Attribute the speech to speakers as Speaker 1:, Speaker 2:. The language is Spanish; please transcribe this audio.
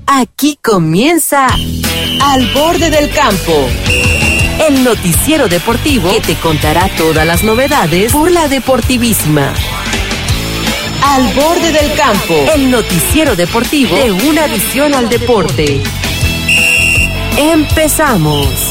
Speaker 1: Aquí comienza Al Borde del Campo, el noticiero deportivo que te contará todas las novedades por la Deportivísima. Al Borde del Campo, el noticiero deportivo de una visión al deporte. Empezamos.